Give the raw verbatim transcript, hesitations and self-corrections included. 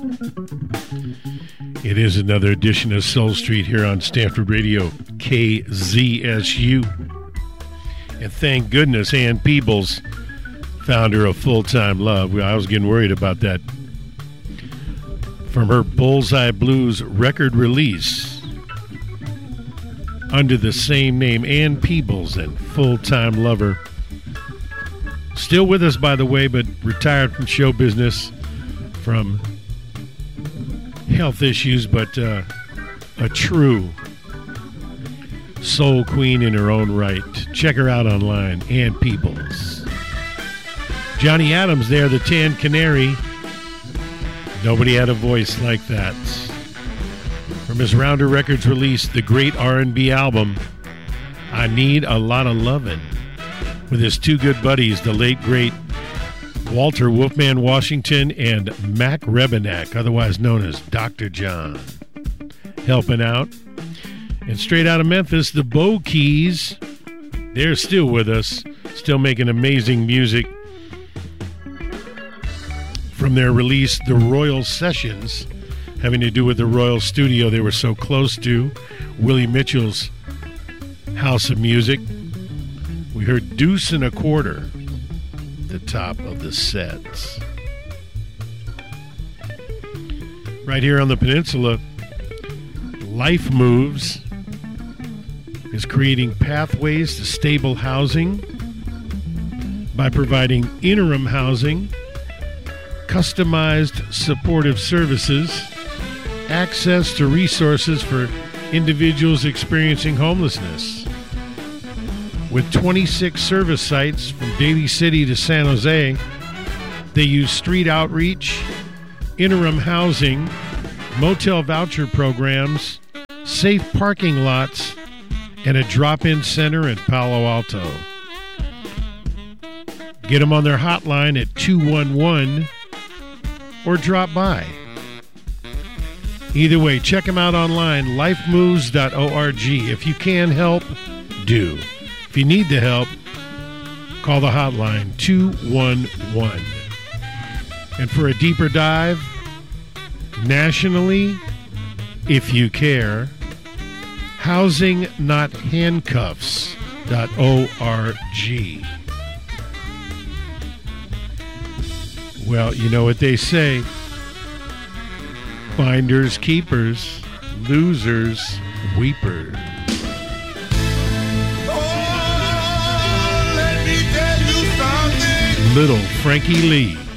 It is another edition of Soul Street here on Stanford Radio, K Z S U. And thank goodness Ann Peebles, founder of Full-Time Love. I was getting worried about that. From her Bullseye Blues record release, under the same name, Ann Peebles and Full-Time Lover. Still with us, by the way, but retired from show business from health issues, but uh, a true soul queen in her own right. Check her out online, Ann Peebles. Johnny Adams there, the Tan Canary. Nobody had a voice like that. From his Rounder Records release, the great R and B album, I Need a Lot of Lovin', with his two good buddies, the late, great Walter Wolfman Washington and Mac Rebenak, otherwise known as Doctor John, helping out. And straight out of Memphis, the Bo Keys, they're still with us, still making amazing music. From their release, The Royal Sessions, having to do with the Royal Studio they were so close to, Willie Mitchell's House of Music. We heard Deuce and a Quarter, the top of the sets. Right here on the peninsula, Life Moves is creating pathways to stable housing by providing interim housing, customized supportive services, access to resources for individuals experiencing homelessness. With twenty-six service sites from Daly City to San Jose, they use street outreach, interim housing, motel voucher programs, safe parking lots, and a drop-in center in Palo Alto. Get them on their hotline at two one one or drop by. Either way, check them out online, life moves dot org. If you can help, do. If you need the help, call the hotline two one one. And for a deeper dive, nationally, if you care, housing not handcuffs dot org. Well, you know what they say. Finders, keepers, losers, weepers. Little Frankie Lee.